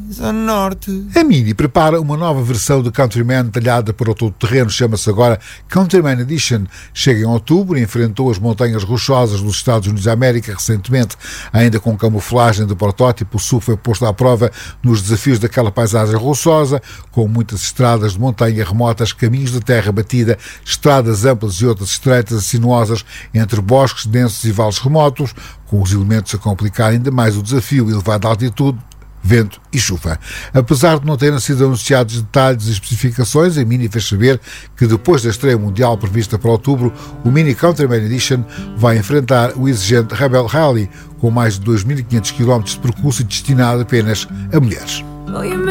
a norte. A Mini prepara uma nova versão do Countryman talhada para o todo-terreno, chama-se agora Countryman Edition. Chega em outubro e enfrentou as montanhas rochosas dos Estados Unidos da América recentemente. Ainda com camuflagem do protótipo, o SUV foi posto à prova nos desafios daquela paisagem rochosa, com muitas estradas de montanha remotas, caminhos de terra batida, estradas amplas e outras estreitas e sinuosas entre bosques densos e vales remotos, com os elementos a complicar ainda mais o desafio elevado à altitude, vento e chuva. Apesar de não terem sido anunciados detalhes e especificações, a Mini fez saber que depois da estreia mundial prevista para outubro, o Mini Countryman Edition vai enfrentar o exigente Rebel Rally, com mais de 2.500 km de percurso e destinado apenas a mulheres.